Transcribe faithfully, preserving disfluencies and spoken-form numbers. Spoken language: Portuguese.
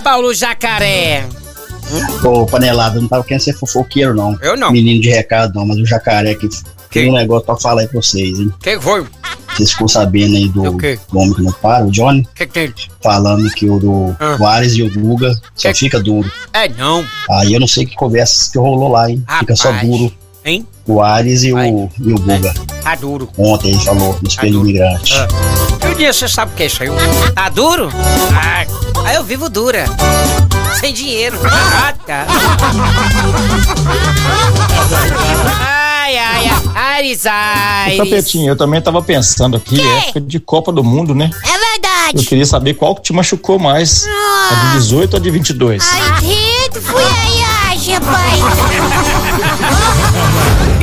Paulo Jacaré? Ô, Panelada, eu não tava querendo ser fofoqueiro, não. Eu não. Menino de recado, não, mas o Jacaré aqui tem Que? um negócio pra falar aí pra vocês, hein? Quem foi? Vocês ficou sabendo aí do, Do quê? do homem que não para, o Johnny? Que que tem? Falando que o do Ah. o Ares e o Guga só Que? fica duro. É não. Aí eu não sei que conversa que rolou lá, hein? Fica só Rapaz. duro Hein? o Ares e o, Vai. e o Guga. Tá duro. Ontem ele falou no espelho duro. imigrante. Ah. Um dia você sabe o que é isso aí? Tá duro? Ah, aí eu vivo dura. Sem dinheiro. Ah, tá. Ai, ai, ai. Ares, Ares. Tapetinho, eu também tava pensando aqui, Que? época de Copa do Mundo, né? É Eu verdade. queria saber qual que te machucou mais, a de dezoito ou a de vinte e dois? Ai, Rito, fui aí, ai, rapaz.